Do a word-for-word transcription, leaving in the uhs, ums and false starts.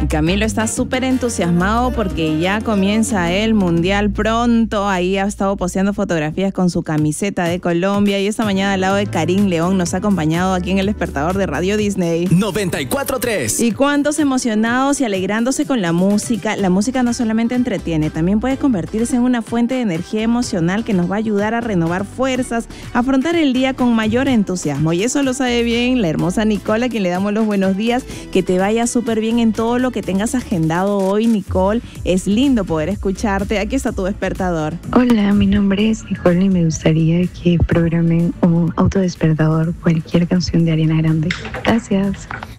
Camilo está súper entusiasmado porque ya comienza el Mundial pronto. Ahí ha estado posteando fotografías con su camiseta de Colombia y esta mañana al lado de Karim León nos ha acompañado aquí en el despertador de Radio Disney noventa y cuatro punto tres. Y cuántos emocionados y alegrándose con la música. La música no solamente entretiene, también puede convertirse en una fuente de energía emocional que nos va a ayudar a renovar fuerzas, a afrontar el día con mayor entusiasmo. Y eso lo sabe bien la hermosa Nicole, a quien le damos los buenos días. Que te vaya súper bien en todo lo que tengas agendado hoy, Nicole. Es lindo poder escucharte. Aquí está tu despertador. Hola, mi nombre es Nicole y me gustaría que programen un autodespertador, cualquier canción de Ariana Grande. Gracias.